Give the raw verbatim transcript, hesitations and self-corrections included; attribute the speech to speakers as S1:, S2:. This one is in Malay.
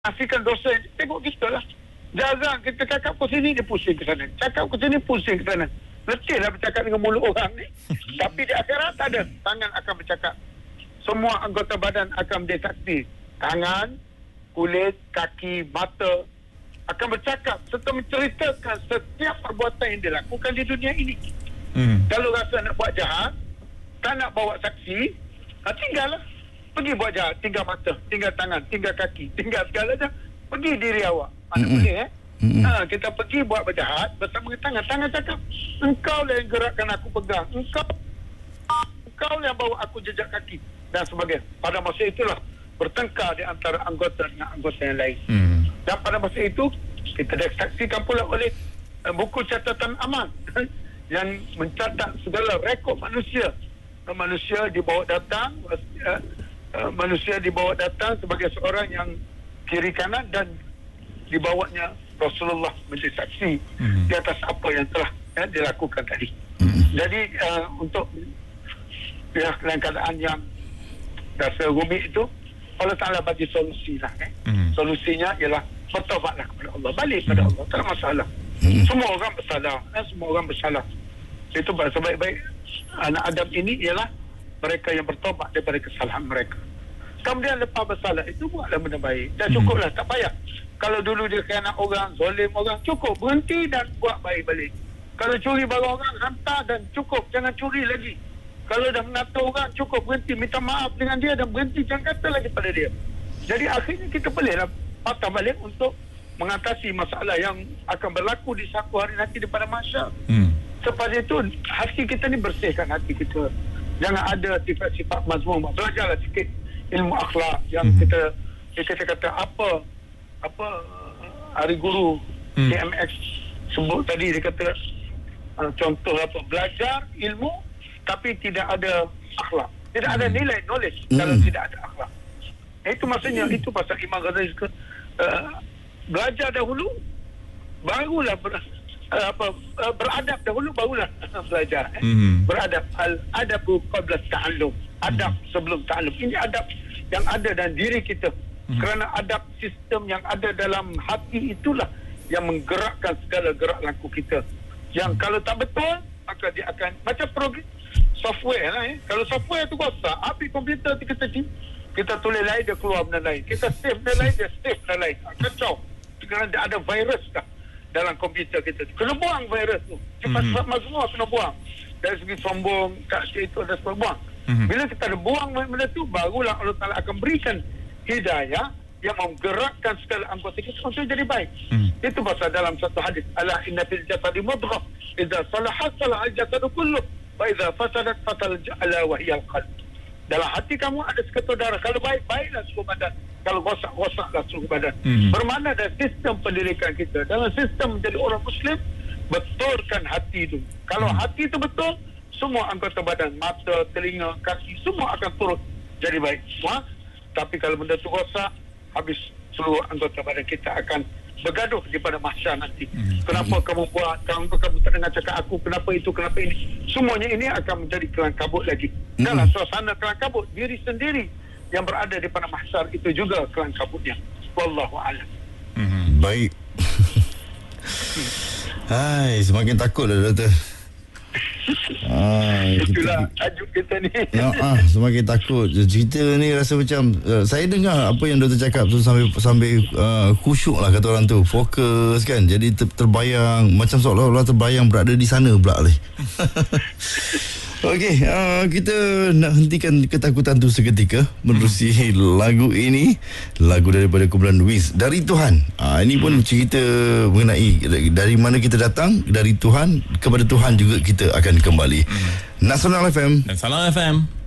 S1: Nafikan dosa, tengok kita lah. Jarang kita cakap ke sini, dia pusing ke sana. Cakap ke sini, pusing ke sana. Letih lah bercakap dengan mulut orang ni. Tapi di akhirat tak ada. Tangan akan bercakap. Semua anggota badan akan menjadi saksi. Tangan, kulit, kaki, mata akan bercakap serta menceritakan setiap perbuatan yang dia lakukan di dunia ini. Hmm. Kalau rasa nak buat jahat, tak nak bawa saksi, ha, tinggallah. Pergi buat jahat, tinggal mata, tinggal tangan, tinggal kaki, tinggal segala je. Pergi diri awak. Mana mm-hmm. boleh eh? Mm-hmm. Ha, kita pergi buat berjahat bersama tangan. Tangan cakap, engkau lah yang gerakkan aku pegang. Engkau engkau yang bawa aku jejak kaki. Dan sebagainya. Pada masa itulah bertengkar di antara anggota dengan anggota yang lain. Mm. Dan pada masa itu, kita disaksikan pula oleh uh, buku catatan amal yang mencatat segala rekod manusia. Uh, manusia dibawa datang, uh, Uh, manusia dibawa datang sebagai seorang yang kiri kanan dan dibawanya Rasulullah menjadi saksi mm-hmm. di atas apa yang telah ya, dilakukan tadi. Mm-hmm. Jadi uh, untuk ya, dalam keadaan yang rasa rumit itu, Allah Ta'ala bagi solusi lah. Eh. Mm-hmm. Solusinya ialah bertobatlah kepada Allah, balik kepada mm-hmm. Allah, tak ada masalah. Mm-hmm. Semua orang bersalah, eh, semua orang bersalah. Itu sebaik-baik anak Adam ini ialah mereka yang bertobat daripada kesalahan mereka. Kemudian lepas bersalah itu buatlah benda baik. Dan cukuplah, tak payah. Kalau dulu dia khianat orang, zalim orang, cukup berhenti dan buat baik balik. Kalau curi barang orang, hantar dan cukup, jangan curi lagi. Kalau dah mengata orang, cukup berhenti, minta maaf dengan dia dan berhenti, jangan kata lagi pada dia. Jadi akhirnya kita bolehlah patah balik untuk mengatasi masalah yang akan berlaku di satu hari nanti daripada mahsyar. Hmm. Sebab itu hati kita ni bersihkan hati kita. Jangan ada sifat-sifat mazmum. Belajarlah sikit ilmu akhlak yang mm-hmm. kita kita kata apa apa hari guru mm. K M X sebut tadi, dia kata uh, contoh apa, belajar ilmu tapi tidak ada akhlak, tidak mm. ada nilai knowledge mm. kalau tidak ada akhlak. Itu maksudnya mm. itu pasal Imam Ghazali uh, belajar dahulu barulah ber, uh, apa uh, beradab dahulu barulah belajar eh? mm. beradab. Al adabu qabla ta'allum, adab mm. sebelum ta'allum. Ini adab yang ada dalam diri kita. Mm. Kerana adab sistem yang ada dalam hati itulah yang menggerakkan segala gerak laku kita. Yang mm. kalau tak betul, maka dia akan macam program software lah eh. Kalau software tu rosak, api komputer tu kita kita tulis lain, dia keluar benda lain. Kita save benda lain, dia save benda lain. Kacau. Kerana dia ada virus dah dalam komputer kita. Kena buang virus tu. Cepat-cepat mm-hmm. mazmum kena buang. Dari segi sombong, tak itu ada sebab buang. Mm-hmm. Bila kita ada buang benda tu, barulah Allah Ta'ala akan berikan hidayah yang menggerakkan segala anggota kita untuk jadi baik. Mm-hmm. Itu pasal dalam satu hadis, ala inna fil jasadi mudghah, idza salahat salaha al-jasadu kulluh, wa idza fasadat fasal ala wa hiya al-qalb. Dalam hati kamu ada seketul darah. Kalau baik, baiklah seluruh badan. Kalau rosak, rosaklah seluruh badan. Mm-hmm. Bermakna dalam sistem pendidikan kita, dalam sistem menjadi orang Muslim, betulkan hati itu. Kalau hmm. hati itu betul, semua anggota badan, mata, telinga, kaki, semua akan turut jadi baik. Semua. Tapi kalau benda itu rosak, habis seluruh anggota badan kita akan bergaduh daripada mahsyar nanti. Hmm. Kenapa hmm. kamu buat, kenapa kamu tak dengar cakap aku, kenapa itu, kenapa ini. Semuanya ini akan menjadi kelang kabut lagi. Hmm. Dalam suasana kelang kabut, diri sendiri yang berada di pada mahsyar itu juga kelang kabutnya. Wallahu a'lam.
S2: Hmm. Baik. Hai, semakin takut dah doktor. Ah,
S1: itulah tajuk kita ni.
S2: Ya, ah, semakin takut. Cerita ni rasa macam uh, saya dengar apa yang doktor cakap tu sambil sambil uh, khusyuk lah kata orang tu. Fokus kan. Jadi ter, terbayang macam seolah-olah terbayang berada di sana pula ni. Okey, uh, kita nak hentikan ketakutan tu seketika menerusi hmm. lagu ini, lagu daripada kumpulan Wiz, Dari Tuhan. Uh, ini pun hmm. cerita mengenai dari mana kita datang, dari Tuhan, kepada Tuhan juga kita akan kembali. Hmm. Nasional F M
S3: dan Salam F M.